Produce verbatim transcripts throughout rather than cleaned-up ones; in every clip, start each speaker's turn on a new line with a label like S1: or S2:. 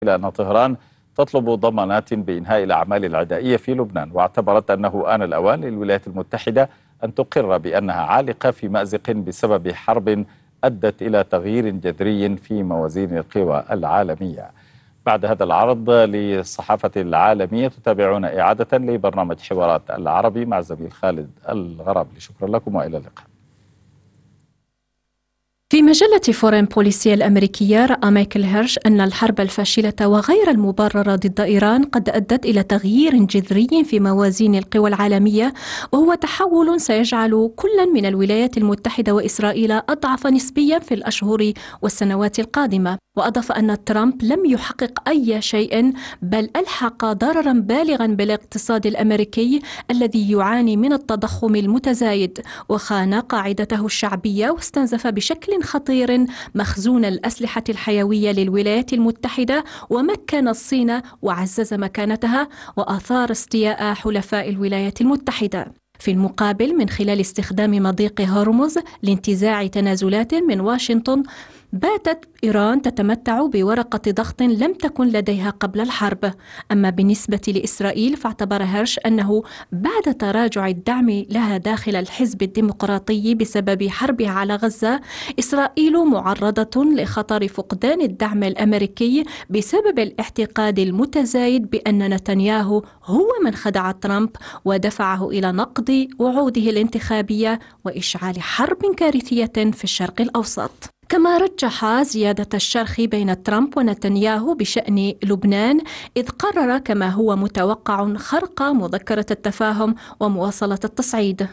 S1: إلى أن طهران تطلب ضمانات بإنهاء الأعمال العدائية في لبنان، واعتبرت أنه آن الأوان للولايات المتحدة أن تقر بأنها عالقة في مأزق بسبب حرب أدت إلى تغيير جذري في موازين القوى العالمية. بعد هذا العرض للصحافة العالمية تتابعون إعادة لبرنامج حوارات العربي مع زميل خالد الغرابلي. شكرا لكم وإلى اللقاء.
S2: في مجلة فورين بوليسي الأمريكية رأى مايكل هيرش أن الحرب الفاشلة وغير المبررة ضد إيران قد أدت إلى تغيير جذري في موازين القوى العالمية، وهو تحول سيجعل كلا من الولايات المتحدة وإسرائيل أضعف نسبيا في الأشهر والسنوات القادمة. وأضاف أن ترامب لم يحقق أي شيء، بل ألحق ضررا بالغا بالاقتصاد الأمريكي الذي يعاني من التضخم المتزايد، وخان قاعدته الشعبية، واستنزف بشكل خطير مخزون الأسلحة الحيوية للولايات المتحدة، ومكن الصين وعزز مكانتها، وأثار استياء حلفاء الولايات المتحدة. في المقابل، من خلال استخدام مضيق هرمز لانتزاع تنازلات من واشنطن، باتت إيران تتمتع بورقة ضغط لم تكن لديها قبل الحرب. أما بالنسبة لإسرائيل، فاعتبر هيرش أنه بعد تراجع الدعم لها داخل الحزب الديمقراطي بسبب حربها على غزة، إسرائيل معرضة لخطر فقدان الدعم الأمريكي بسبب الاعتقاد المتزايد بأن نتنياهو هو من خدع ترامب ودفعه إلى نقض وعوده الانتخابية وإشعال حرب كارثية في الشرق الأوسط. كما رجح زيادة الشرخ بين ترامب ونتنياهو بشأن لبنان، إذ قرر كما هو متوقع خرق مذكرة التفاهم ومواصلة التصعيد.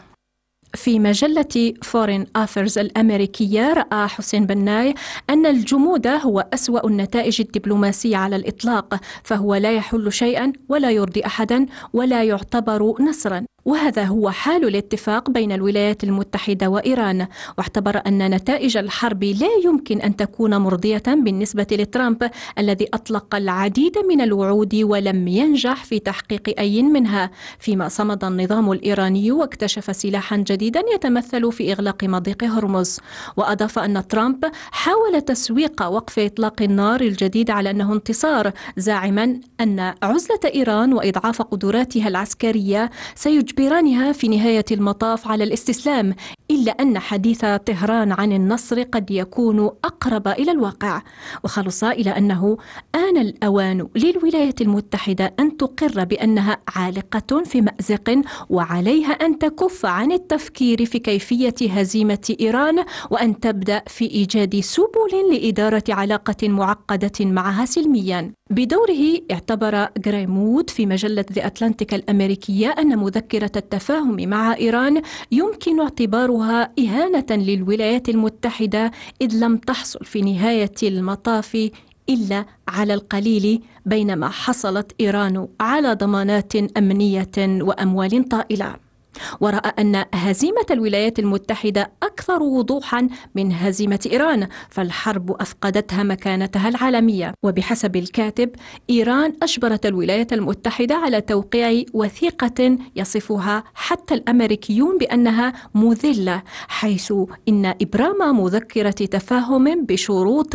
S2: في مجلة فورين أفيرز الأمريكية رأى حسين بناي أن الجمود هو أسوأ النتائج الدبلوماسية على الإطلاق، فهو لا يحل شيئا ولا يرضي أحدا ولا يعتبر نصرا، وهذا هو حال الاتفاق بين الولايات المتحدة وإيران. واعتبر أن نتائج الحرب لا يمكن أن تكون مرضية بالنسبة لترامب الذي أطلق العديد من الوعود ولم ينجح في تحقيق أي منها، فيما صمد النظام الإيراني واكتشف سلاحا جديدا يتمثل في إغلاق مضيق هرمز. وأضاف أن ترامب حاول تسويق وقف إطلاق النار الجديد على أنه انتصار، زاعما أن عزلة إيران وإضعاف قدراتها العسكرية سيجبرانها في نهاية المطاف على الاستسلام، إلا أن حديث طهران عن النصر قد يكون أقرب إلى الواقع. وخلص إلى أنه آن الأوان للولايات المتحدة أن تقر بأنها عالقة في مأزق، وعليها أن تكف عن التفكير في كيفية هزيمة إيران، وأن تبدأ في إيجاد سبل لإدارة علاقة معقدة معها سلميا. بدوره اعتبر غريمود في مجلة The Atlantic الأمريكية أن مذكرة التفاهم مع إيران يمكن اعتبارها إهانة للولايات المتحدة، إذ لم تحصل في نهاية المطاف إلا على القليل، بينما حصلت إيران على ضمانات أمنية وأموال طائلة. ورأى أن هزيمة الولايات المتحدة أكثر وضوحا من هزيمة إيران، فالحرب أفقدتها مكانتها العالمية. وبحسب الكاتب، إيران أجبرت الولايات المتحدة على توقيع وثيقة يصفها حتى الأمريكيون بأنها مذلة، حيث إن إبرام مذكرة تفاهم بشروط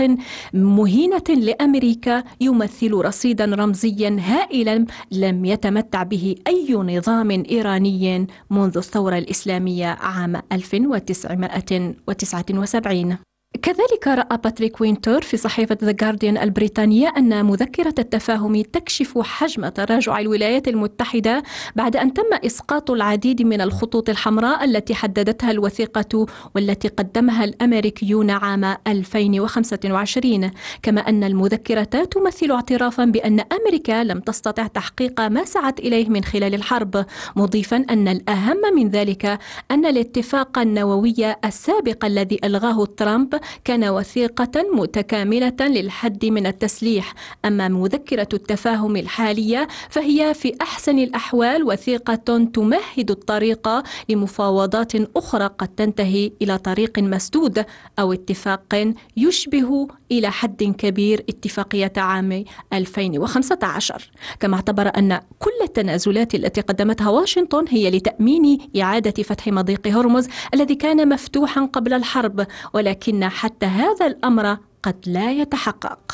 S2: مهينة لأمريكا يمثل رصيدا رمزيا هائلا لم يتمتع به أي نظام إيراني منذ الثورة الإسلامية عام ألف وتسعمائة وتسعة وسبعين. كذلك رأى باتريك وينتر في صحيفة The Guardian البريطانية أن مذكرة التفاهم تكشف حجم تراجع الولايات المتحدة بعد أن تم إسقاط العديد من الخطوط الحمراء التي حددتها الوثيقة والتي قدمها الأمريكيون عام ألفين وخمسة وعشرين. كما أن المذكرة تمثل اعترافا بأن أمريكا لم تستطع تحقيق ما سعت إليه من خلال الحرب، مضيفا أن الأهم من ذلك أن الاتفاق النووي السابق الذي ألغاه ترامب كان وثيقة متكاملة للحد من التسليح. أما مذكرة التفاهم الحالية فهي في أحسن الأحوال وثيقة تمهد الطريق لمفاوضات أخرى قد تنتهي إلى طريق مسدود، أو اتفاق يشبه إلى حد كبير اتفاقية عام ألفين وخمسة عشر. كما اعتبر أن كل التنازلات التي قدمتها واشنطن هي لتأمين إعادة فتح مضيق هرمز الذي كان مفتوحا قبل الحرب، ولكن حتى هذا الأمر قد لا يتحقق.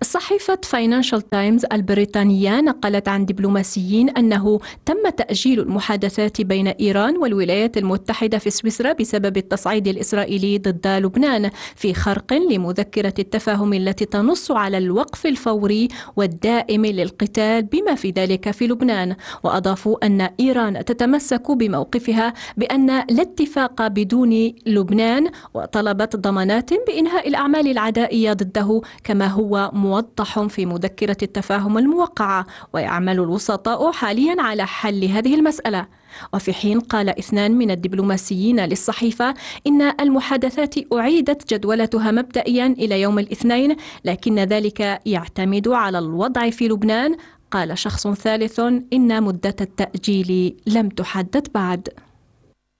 S2: صحيفة فاينانشال تايمز البريطانية نقلت عن دبلوماسيين أنه تم تأجيل المحادثات بين إيران والولايات المتحدة في سويسرا بسبب التصعيد الإسرائيلي ضد لبنان في خرق لمذكرة التفاهم التي تنص على الوقف الفوري والدائم للقتال بما في ذلك في لبنان. وأضافوا أن إيران تتمسك بموقفها بأن لا اتفاق بدون لبنان، وطلبت ضمانات بإنهاء الأعمال العدائية ضده كما هو موضح في مذكرة التفاهم الموقعة، ويعمل الوسطاء حاليا على حل هذه المسألة. وفي حين قال اثنان من الدبلوماسيين للصحيفة إن المحادثات أعيدت جدولتها مبدئيا إلى يوم الاثنين، لكن ذلك يعتمد على الوضع في لبنان. قال شخص ثالث إن مدة التأجيل لم تحدد بعد.